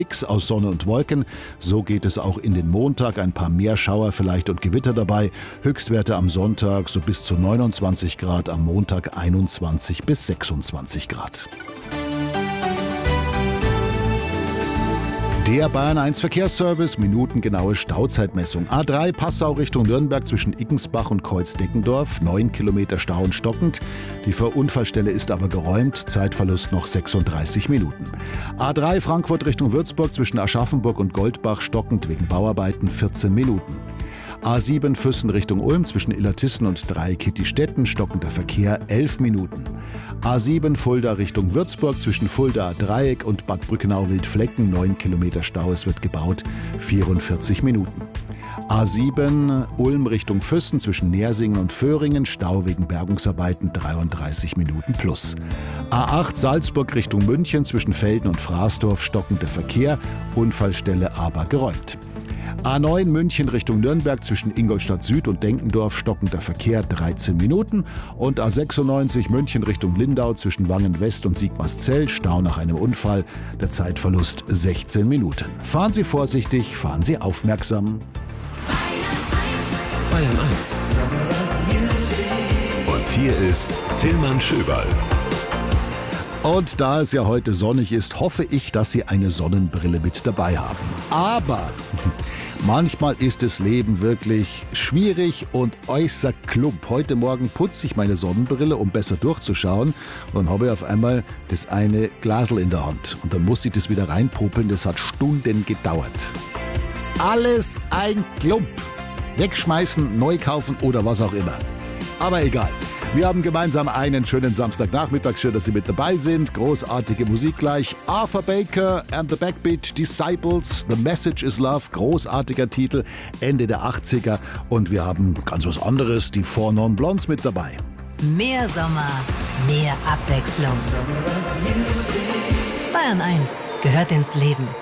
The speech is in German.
Mix aus Sonne und Wolken. So geht es auch in den Montag. Ein paar mehr Schauer vielleicht und Gewitter dabei. Höchstwerte am Sonntag so bis zu 29 Grad, am Montag 21 bis 26 Grad. Der Bayern 1 Verkehrsservice, minutengenaue Stauzeitmessung. A3 Passau Richtung Nürnberg zwischen Iggensbach und Kreuz-Deckendorf, 9 Kilometer Stau und stockend. Die Unfallstelle ist aber geräumt, Zeitverlust noch 36 Minuten. A3 Frankfurt Richtung Würzburg zwischen Aschaffenburg und Goldbach, stockend wegen Bauarbeiten, 14 Minuten. A7 Füssen Richtung Ulm zwischen Illertissen und Dreieck-Kittistetten, stockender Verkehr, 11 Minuten. A7 Fulda Richtung Würzburg zwischen Fulda Dreieck und Bad Brückenau-Wildflecken, 9 Kilometer Stau, es wird gebaut, 44 Minuten. A7 Ulm Richtung Füssen zwischen Nersingen und Föhringen, Stau wegen Bergungsarbeiten, 33 Minuten plus. A8 Salzburg Richtung München zwischen Velden und Fraßdorf, stockender Verkehr, Unfallstelle aber geräumt. A9 München Richtung Nürnberg zwischen Ingolstadt Süd und Denkendorf, stockender Verkehr, 13 Minuten. Und A96 München Richtung Lindau zwischen Wangen West und Sigmarszell, Stau nach einem Unfall, der Zeitverlust 16 Minuten. Fahren Sie vorsichtig, fahren Sie aufmerksam. Bayern 1. Und hier ist Tillmann Schöberl. Und da es ja heute sonnig ist, hoffe ich, dass Sie eine Sonnenbrille mit dabei haben. Aber manchmal ist das Leben wirklich schwierig und äußerst klump. Heute Morgen putze ich meine Sonnenbrille, um besser durchzuschauen. Und dann habe ich auf einmal das eine Glasl in der Hand. Und dann musste ich das wieder reinpopeln. Das hat Stunden gedauert. Alles ein Klump. Wegschmeißen, neu kaufen oder was auch immer. Aber egal. Wir haben gemeinsam einen schönen Samstagnachmittag. Schön, dass Sie mit dabei sind. Großartige Musik gleich. Arthur Baker and the Backbeat Disciples. The Message is Love. Großartiger Titel. Ende der 80er. Und wir haben ganz was anderes. Die Four Non Blondes mit dabei. Mehr Sommer, mehr Abwechslung. Bayern 1 gehört ins Leben.